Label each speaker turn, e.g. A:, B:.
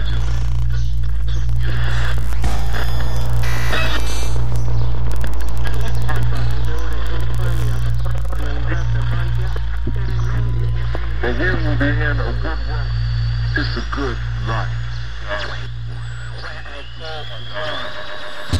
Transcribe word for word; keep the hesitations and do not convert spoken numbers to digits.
A: But we will be in a good world. It's a good life.